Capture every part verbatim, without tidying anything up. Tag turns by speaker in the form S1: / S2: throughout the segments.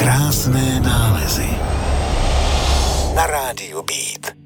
S1: Krásné nálezy na rádiu Beat.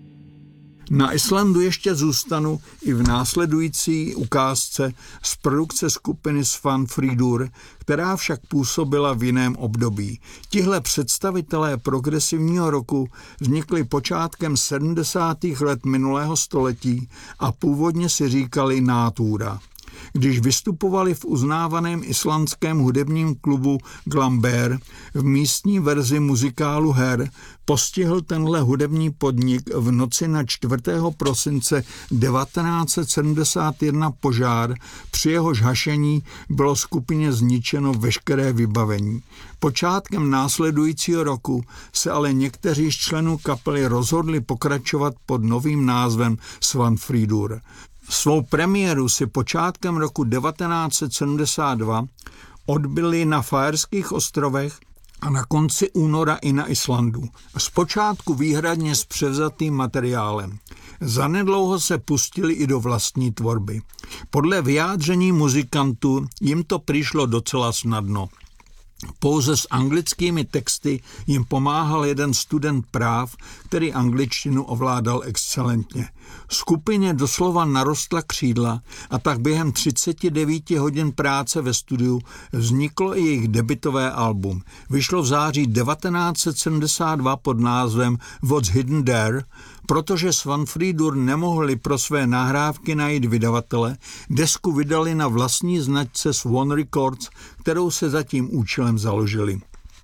S2: Na Islandu ještě zůstanu i v následující ukázce z produkce skupiny Svanfríður, která však působila v jiném období. Tihle představitelé progresivního roku vznikli počátkem sedmdesátých let minulého století a původně si říkali Nátura. Když vystupovali v uznávaném islandském hudebním klubu Glambear v místní verzi muzikálu Her, postihl tenhle hudební podnik v noci na čtvrtého prosince devatenáct set sedmdesát jedna požár, při jehož hašení bylo skupině zničeno veškeré vybavení. Počátkem následujícího roku se ale někteří z členů kapely rozhodli pokračovat pod novým názvem Svanfríður. Svou premiéru si počátkem roku devatenáct set sedmdesát dva odbyli na Faerských ostrovech a na konci února i na Islandu. Zpočátku výhradně s převzatým materiálem. Zanedlouho se pustili i do vlastní tvorby. Podle vyjádření muzikantů jim to přišlo docela snadno. Pouze s anglickými texty jim pomáhal jeden student práv, který angličtinu ovládal excelentně. Skupině doslova narostla křídla a tak během třicet devět hodin práce ve studiu vzniklo i jejich debutové album. Vyšlo v září devatenáct set sedmdesát dva pod názvem What's Hidden There. Protože Svanfríður nemohli pro své nahrávky najít vydavatele, desku vydali na vlastní značce Swan Records, kterou se za tím účelem založili.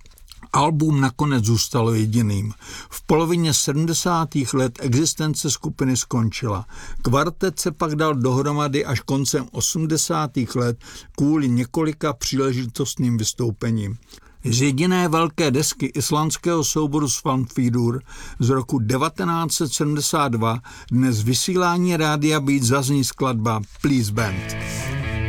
S2: Album nakonec zůstalo jediným. V polovině sedmdesátých let existence skupiny skončila. Kvartet se pak dal dohromady až koncem osmdesátých let kvůli několika příležitostným vystoupením. Z jediné velké desky islandského souboru Svanfríður z roku devatenáct set sedmdesát dva dnes vysílání rádia Beat zazní skladba Please Band.